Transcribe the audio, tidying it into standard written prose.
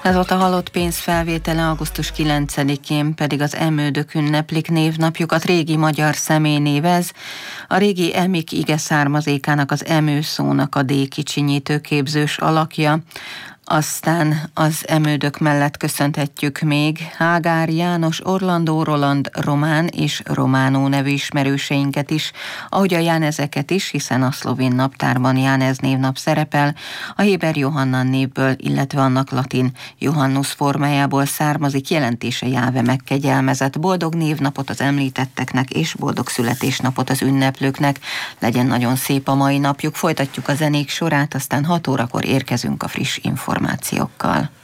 Ez volt a halott pénz felvétele, augusztus 9-én pedig az emődök ünneplik névnapjukat, régi magyar személy névez. A régi emik ige származékának az emő szónak a D kicsinyítő képzős alakja. Aztán az emődök mellett köszönhetjük még Hágár János, Orlandó Roland román és Románó nevű ismerőseinket is, ahogy a Jánezeket is, hiszen a szlovén naptárban Jánez névnap szerepel, a héber Johannan névből, illetve annak latin Johannus formájából származik, jelentése Jáve megkegyelmezett. Boldog névnapot az említetteknek, és boldog születésnapot az ünneplőknek. Legyen nagyon szép a mai napjuk, folytatjuk a zenék sorát, aztán 6 órakor érkezünk a friss információkkal.